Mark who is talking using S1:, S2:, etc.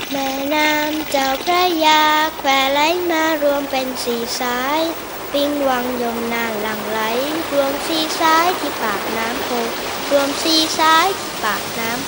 S1: แม่น้ำเจ้าพระยาแควไหลมารวมเป็นสี่สายปิงวังยมนานหลั่งไหลรวมสี่สายที่ปากน้ำโพรวมสี่สายที่ปากน้ำโพ